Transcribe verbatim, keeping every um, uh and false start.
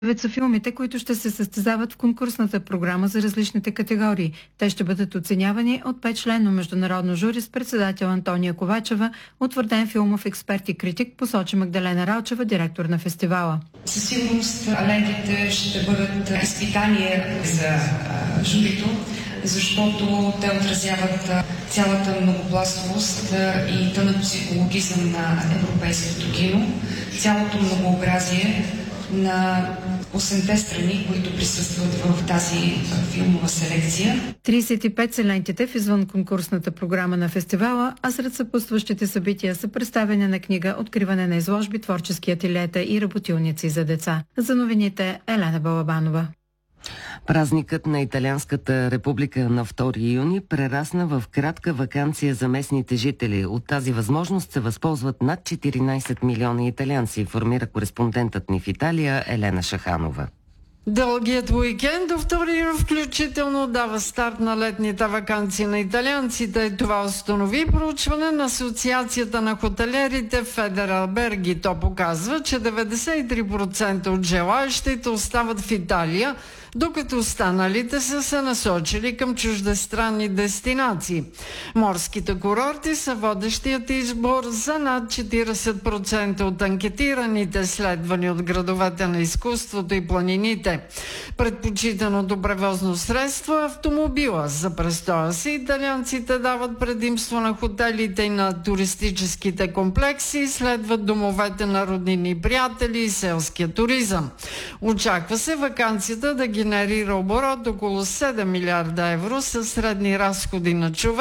Девет са филмите, които ще се състезават в конкурсната програма за различните категории. Те ще бъдат оценявани от петчленно международно жури с председател Антония Ковачева, утвърден филмов експерт и критик, посочи Магдалена Ралчева, директор на фестивала. Със сигурност лентите ще бъдат изпитание за а, журито, защото те отразяват а, цялата многопластовост а, и тънък психологизъм на европейското кино, цялото многообразие на осемте страни, които присъстват в тази филмова селекция. тридесет и пет са лентите в извън конкурсната програма на фестивала, а сред съпътстващите събития са представяне на книга, откриване на изложби, творчески ателиета и работилници за деца. За новините Елена Балабанова. Празникът на Италианската република на втори юни прерасна в кратка ваканция за местните жители. От тази възможност се възползват над четиринадесет милиона италианци, информира кореспондентът ни в Италия Елена Шаханова. Дългият уикенд до втори юни включително дава старт на летните ваканции на италианците. Това установи проучване на Асоциацията на хотелиерите Федералберги. То показва, че деветдесет и три процента от желаещите остават в Италия, докато останалите са се насочили към чуждестранни дестинации. Морските курорти са водещият избор за над четиридесет процента от анкетираните, следвани от градовете на изкуството и планините. Предпочитаното превозно средство е автомобила. За престоя си италианците дават предимство на хотелите и на туристическите комплекси, следват домовете на роднини и приятели и селския туризъм. Очаква се ваканцията да генерира оборот около седем милиарда евро със средни разходи на човек